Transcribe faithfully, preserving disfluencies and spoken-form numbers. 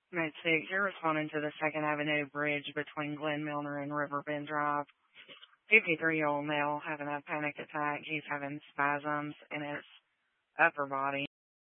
Med six, you're responding to the Second Avenue Bridge between Glen Milner and Riverbend Drive. fifty-three-year-old male having a panic attack. He's having spasms in his upper body.